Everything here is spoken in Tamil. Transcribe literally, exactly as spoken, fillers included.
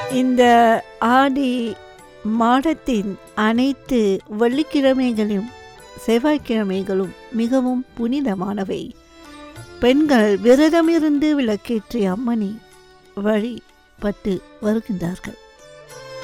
இந்த ஆடி மாதத்தின் அனைத்து வெள்ளிக்கிழமைகளும் செவ்வாய்க்கிழமைகளும் மிகவும் புனிதமானவை. பெண்கள் விரதமிருந்து விளக்கேற்றி அம்மனை வழிபட்டு வருகின்றார்கள்.